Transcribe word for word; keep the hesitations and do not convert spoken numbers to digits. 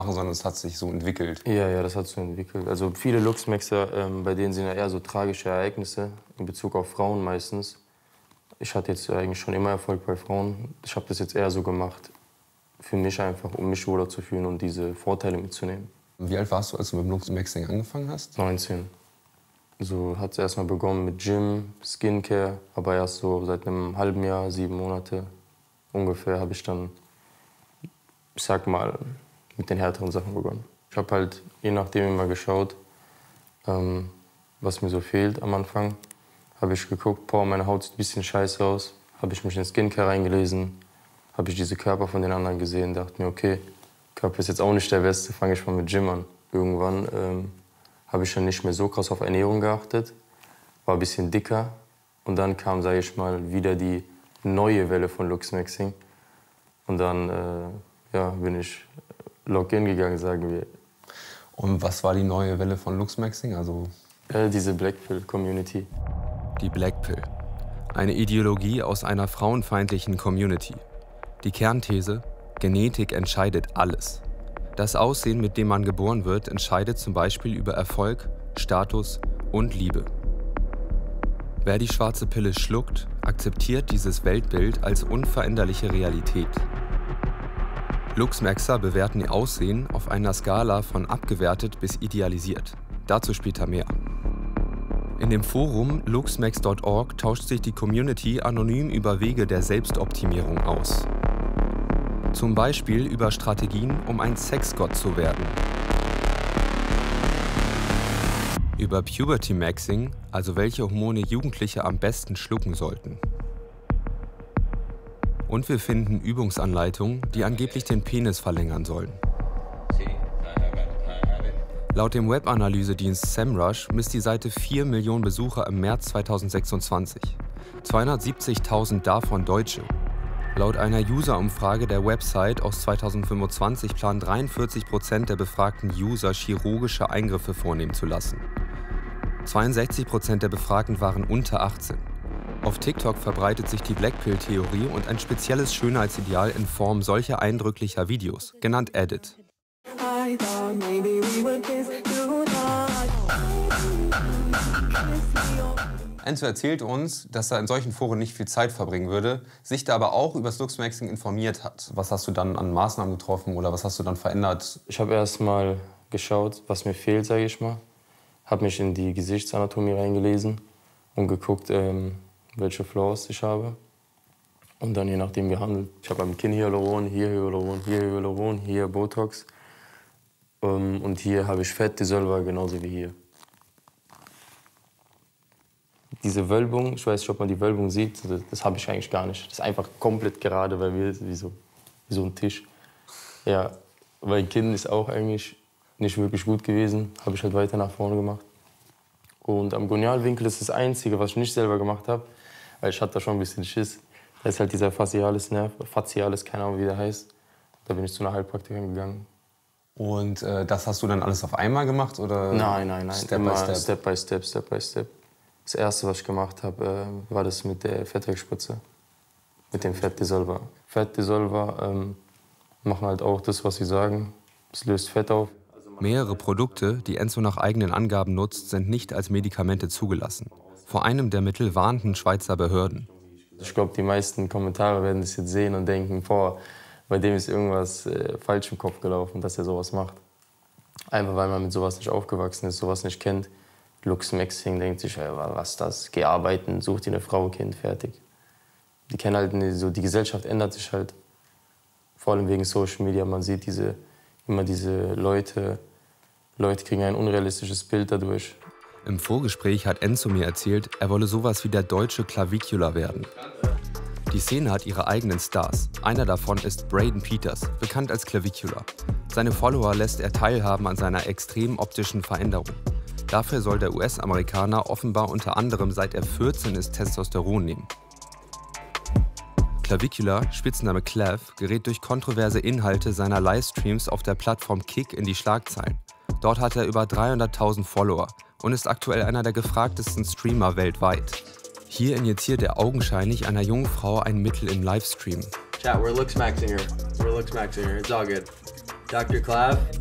sondern es hat sich so entwickelt. Ja, ja, das hat sich so entwickelt. Also viele Luchsmaxer, ähm, bei denen sind ja eher so tragische Ereignisse in Bezug auf Frauen meistens. Ich hatte jetzt eigentlich schon immer Erfolg bei Frauen. Ich habe das jetzt eher so gemacht für mich einfach, um mich wohler zu fühlen und diese Vorteile mitzunehmen. Wie alt warst du, als du mit dem Luchsmaxing angefangen hast? neunzehn. So hat es erstmal begonnen mit Gym, Skincare, aber erst so seit einem halben Jahr, sieben Monate ungefähr, habe ich dann, ich sag mal, mit den härteren Sachen begonnen. Ich habe halt je nachdem immer geschaut, ähm, was mir so fehlt am Anfang. Habe ich geguckt, boah, meine Haut sieht ein bisschen scheiße aus. Habe ich mich in Skincare reingelesen, habe ich diese Körper von den anderen gesehen, dachte mir, okay, Körper ist jetzt auch nicht der beste, fange ich mal mit Gym an. Irgendwann ähm, habe ich dann nicht mehr so krass auf Ernährung geachtet, war ein bisschen dicker. Und dann kam, sage ich mal, wieder die neue Welle von Luchsmaxing. Und dann äh, ja, bin ich Login gegangen, sagen wir. Und was war die neue Welle von Luchsmaxing? Also äh, diese Black Pill Community. Die Black Pill. Eine Ideologie aus einer frauenfeindlichen Community. Die Kernthese: Genetik entscheidet alles. Das Aussehen, mit dem man geboren wird, entscheidet zum Beispiel über Erfolg, Status und Liebe. Wer die schwarze Pille schluckt, akzeptiert dieses Weltbild als unveränderliche Realität. Luchsmaxer bewerten ihr Aussehen auf einer Skala von abgewertet bis idealisiert. Dazu später mehr. In dem Forum luxmax punkt org tauscht sich die Community anonym über Wege der Selbstoptimierung aus. Zum Beispiel über Strategien, um ein Sexgott zu werden. Über Puberty Maxing, also welche Hormone Jugendliche am besten schlucken sollten. Und wir finden Übungsanleitungen, die angeblich den Penis verlängern sollen. Laut dem Webanalyse-Dienst SEMrush misst die Seite vier Millionen Besucher im März zweitausendsechsundzwanzig. zweihundertsiebzigtausend davon Deutsche. Laut einer User-Umfrage der Website aus zweitausendfünfundzwanzig planen dreiundvierzig Prozent der befragten User, chirurgische Eingriffe vornehmen zu lassen. zweiundsechzig Prozent der Befragten waren unter achtzehn. Auf TikTok verbreitet sich die Blackpill-Theorie und ein spezielles Schönheitsideal in Form solcher eindrücklicher Videos, genannt Edit. Enzo erzählt uns, dass er in solchen Foren nicht viel Zeit verbringen würde, sich da aber auch über das Luchsmaxing informiert hat. Was hast du dann an Maßnahmen getroffen oder was hast du dann verändert? Ich habe erst mal geschaut, was mir fehlt, sage ich mal. Habe mich in die Gesichtsanatomie reingelesen und geguckt, ähm, welche Flaws ich habe. Und dann je nachdem gehandelt. Ich habe am Kinn Hyaluron, hier Hyaluron, hier Hyaluron, hier Botox. Ähm, und hier habe ich Fettdissolver, genauso wie hier. Diese Wölbung, ich weiß nicht, ob man die Wölbung sieht, das, das habe ich eigentlich gar nicht. Das ist einfach komplett gerade bei mir, wie so, wie so ein Tisch. Ja, mein Kinn ist auch eigentlich nicht wirklich gut gewesen, habe ich halt weiter nach vorne gemacht. Und am Gonialwinkel ist das Einzige, was ich nicht selber gemacht habe, weil ich hatte da schon ein bisschen Schiss. Da ist halt dieser facialis Nerv, facialis, keine Ahnung, wie der heißt. Da bin ich zu einer Heilpraktikerin gegangen. Und äh, das hast du dann alles auf einmal gemacht? Oder nein, nein, nein. Step Immer by step? Step by Step, Step by Step. Das Erste, was ich gemacht habe, äh, war das mit der Fettwegspritze. Mit dem Fettdissolver. Fettdissolver ähm, machen halt auch das, was sie sagen. Es löst Fett auf. Mehrere Produkte, die Enzo nach eigenen Angaben nutzt, sind nicht als Medikamente zugelassen. Vor einem der Mittel warnten Schweizer Behörden. Ich glaube, die meisten Kommentare werden das jetzt sehen und denken, boah, bei dem ist irgendwas äh, falsch im Kopf gelaufen, dass er sowas macht. Einfach weil man mit sowas nicht aufgewachsen ist, sowas nicht kennt. Luchsmaxing denkt sich, ja, was ist das? Geh arbeiten, such dir eine Frau, Kind, fertig. Die kennen halt, nicht, so, die Gesellschaft ändert sich halt. Vor allem wegen Social Media, man sieht diese, immer diese Leute, Leute kriegen ein unrealistisches Bild dadurch. Im Vorgespräch hat Enzo mir erzählt, er wolle sowas wie der deutsche Clavicula werden. Die Szene hat ihre eigenen Stars. Einer davon ist Braden Peters, bekannt als Clavicula. Seine Follower lässt er teilhaben an seiner extremen optischen Veränderung. Dafür soll der U S-Amerikaner offenbar unter anderem seit er vierzehn ist Testosteron nehmen. Clavicula, Spitzname Clav, gerät durch kontroverse Inhalte seiner Livestreams auf der Plattform Kick in die Schlagzeilen. Dort hat er über dreihunderttausend Follower und ist aktuell einer der gefragtesten Streamer weltweit. Hier injiziert er augenscheinlich einer jungen Frau ein Mittel im Livestream. Chat, we're luxmaxing her. We're luxmaxing her. It's all good. Doctor Clav.